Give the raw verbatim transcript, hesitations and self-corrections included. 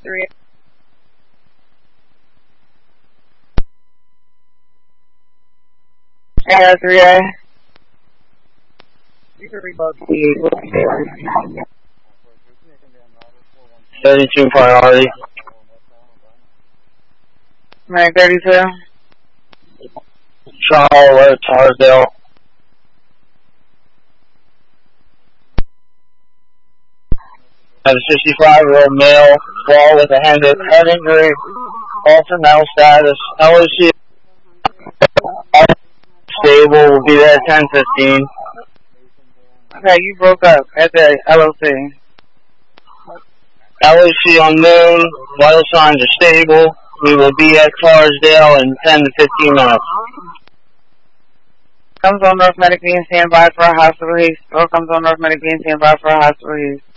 Three. Yeah, three A. Thirty-two priority. nine thirty-two. Charlotte, Tarsdale. At a sixty-five-year-old male, fall with a head, head injury, also mental status, L O C stable, will be there at ten fifteen. Okay, you broke up at the L O C. L O C unknown, vital signs are stable. We will be at Carsdale in ten to fifteen minutes. Comes on North Medic being standby for a hospital heat. Or comes on North Medic being standby for a hospital heat.